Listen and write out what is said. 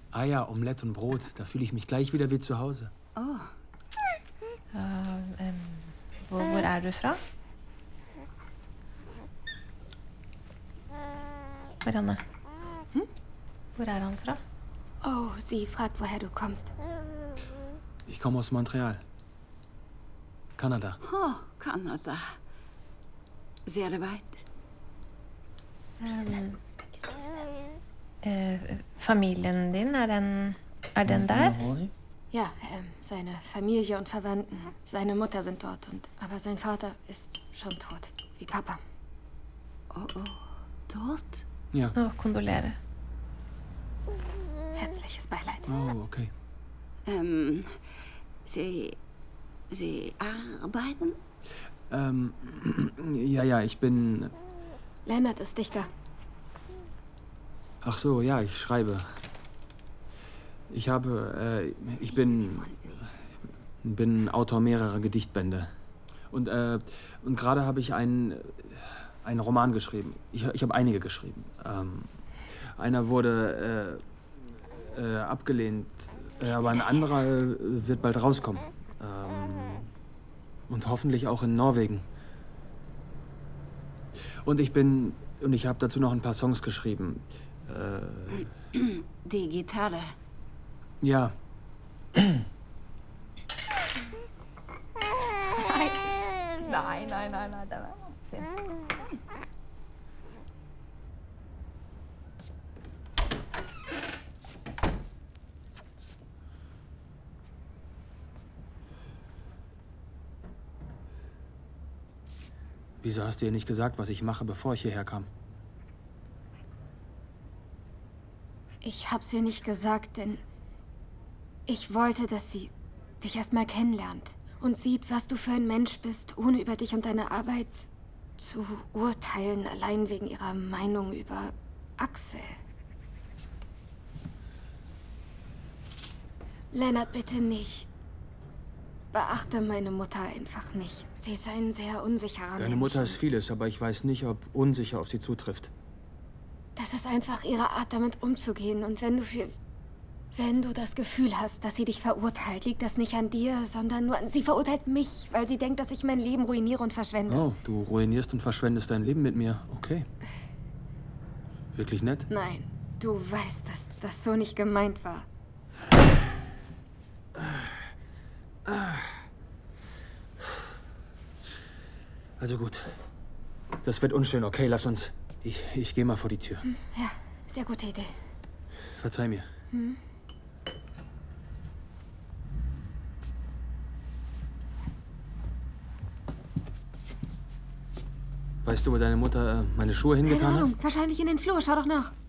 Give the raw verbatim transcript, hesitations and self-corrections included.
Eier, Omelette und Brot. Da fühle ich mich gleich wieder wie zu Hause. Oh. Uh, um, hvor, hvor er du fra? Marianne. Hm? Hvor er han fra? Oh, sie fragt, woher du kommst. Ich komme aus Montreal. Kanada. Oh, Kanada. Sehr weit. Um, uh, familien din, er den, er den der? Ja, ähm, seine Familie und Verwandten. Seine Mutter sind dort, und, aber sein Vater ist schon tot, wie Papa. Oh, oh, tot? Ja. Oh, kondoleere. Herzliches Beileid. Oh, okay. Ähm, Sie, Sie arbeiten? Ähm, ja, ja, ich bin... Lennart ist Dichter. Ach so, ja, ich schreibe. Ich habe, äh, ich bin, bin Autor mehrerer Gedichtbände. Und, äh, und gerade habe ich einen, einen Roman geschrieben. Ich, ich habe einige geschrieben. Ähm, einer wurde äh, äh, abgelehnt, äh, aber ein anderer äh, wird bald rauskommen. Ähm, und hoffentlich auch in Norwegen. Und ich bin, und ich habe dazu noch ein paar Songs geschrieben. Äh, Die Gitarre. Ja. Nein, nein, nein, nein, nein, det var vanskelig. Wieso hast du ihr nicht gesagt, was ich mache, bevor ich hierher kam? Ich hab's ihr nicht gesagt, denn ich wollte, dass sie dich erst mal kennenlernt und sieht, was du für ein Mensch bist, ohne über dich und deine Arbeit zu urteilen, allein wegen ihrer Meinung über Axel. Lennart, bitte nicht. Beachte meine Mutter einfach nicht. Sie ist ein sehr unsicherer Mensch. Deine Mutter ist vieles, aber ich weiß nicht, ob unsicher auf sie zutrifft. Das ist einfach ihre Art, damit umzugehen. Und wenn du für... Wenn du das Gefühl hast, dass sie dich verurteilt, liegt das nicht an dir, sondern nur an... Sie verurteilt mich, weil sie denkt, dass ich mein Leben ruiniere und verschwende. Oh, du ruinierst und verschwendest dein Leben mit mir. Okay. Wirklich nett? Nein, du weißt, dass das so nicht gemeint war. Also gut. Das wird unschön. Okay, lass uns... Ich, ich gehe mal vor die Tür. Ja, sehr gute Idee. Verzeih mir. Hm? Weißt du, wo deine Mutter äh, meine Schuhe hingetan Keine hat? Ahnung, wahrscheinlich in den Flur. Schau doch nach.